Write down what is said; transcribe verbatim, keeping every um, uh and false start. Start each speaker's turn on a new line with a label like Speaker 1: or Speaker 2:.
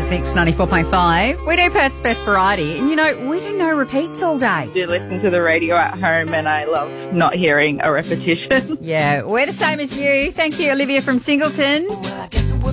Speaker 1: Mix ninety-four point five. We do Perth's best variety, and you know, we do no repeats all day.
Speaker 2: I do listen to the radio at home and I love not hearing a repetition.
Speaker 1: Yeah, we're the same as you. Thank you, Olivia from Singleton.